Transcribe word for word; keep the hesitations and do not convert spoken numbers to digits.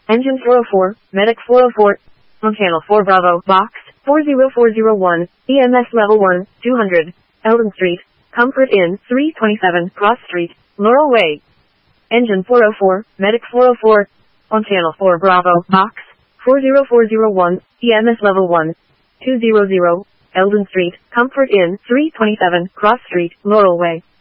Engine four oh four, Medic four oh four, on channel four Bravo, box, four zero four zero one, E M S level one, two hundred, Eldon Street, Comfort Inn, three twenty-seven, Cross Street, Laurel Way. Engine four oh four, Medic four oh four, on channel four Bravo, box, four zero four zero one, E M S level one, two hundred, Eldon Street, Comfort Inn, three twenty-seven, Cross Street, Laurel Way.